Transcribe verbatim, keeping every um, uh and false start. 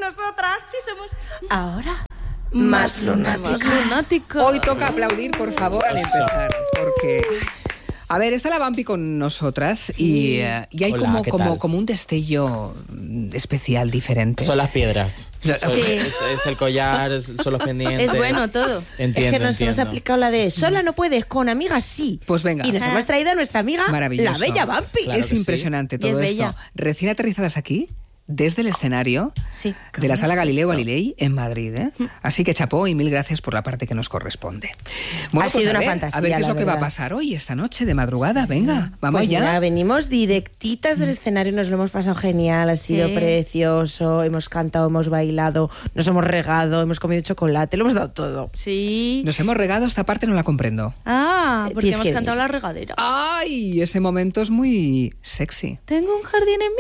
Nosotras sí somos ahora más lunáticas. Más lunáticas. Hoy toca aplaudir, por favor, al empezar, porque... A ver, está la Vampi con nosotras sí. y, uh, y hay Hola, como, ¿qué como, tal? como un destello especial, diferente. Son las piedras. Sí. Son- es, es el collar, es- son los pendientes. Es bueno todo. Entiendo, Es que nos hemos entiendo. aplicado la de sola no puedes, con amigas sí. Pues venga. Y nos Ah. hemos traído a nuestra amiga, Maravilloso. la bella Vampi. Claro es que sí. impresionante Y todo es esto. bella. Recién aterrizadas aquí, desde el escenario Sí. de la Sala ¿Cómo es Galileo esto? Galilei en Madrid. ¿eh? Así que chapó y mil gracias por la parte que nos corresponde. Bueno, Ha sido pues a una ver, fantasía, A ver qué es la lo que va a verdad. pasar hoy, esta noche, de madrugada. Venga, vamos Pues ya. mira, venimos directitas del escenario, nos lo hemos pasado genial, ha sido Sí. precioso, hemos cantado, hemos bailado, nos hemos regado, hemos comido chocolate, lo hemos dado todo. Sí. Nos hemos regado, esta parte no la comprendo. Ah, porque Tienes hemos que cantado venir. la regadera. ¡Ay! Ese momento es muy sexy. Tengo un jardín en